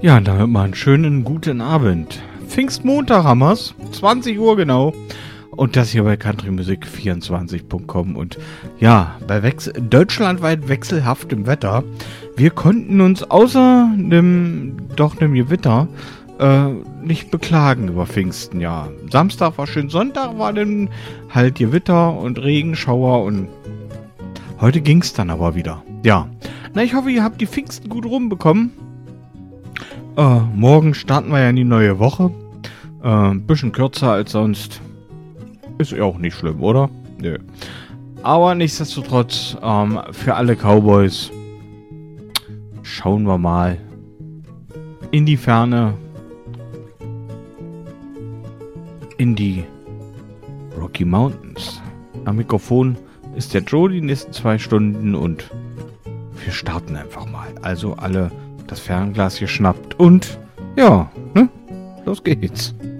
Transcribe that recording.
Ja, damit mal einen schönen guten Abend. Pfingstmontag haben wir's, 20 Uhr genau. Und das hier bei countrymusik24.com. Und ja, bei deutschlandweit wechselhaftem Wetter. Wir konnten uns außer dem Gewitter nicht beklagen über Pfingsten. Ja, Samstag war schön, Sonntag war dann halt Gewitter und Regenschauer und heute ging's dann aber wieder. Ja, na, ich hoffe, ihr habt die Pfingsten gut rumbekommen. Morgen starten wir ja in die neue Woche. Ein bisschen kürzer als sonst. Ist ja auch nicht schlimm, oder? Nö. Aber nichtsdestotrotz, für alle Cowboys schauen wir mal in die Ferne. In die Rocky Mountains. Am Mikrofon ist der Joe die nächsten 2 Stunden und wir starten einfach mal. Also alle das Fernglas geschnappt und ja, ne? Los geht's.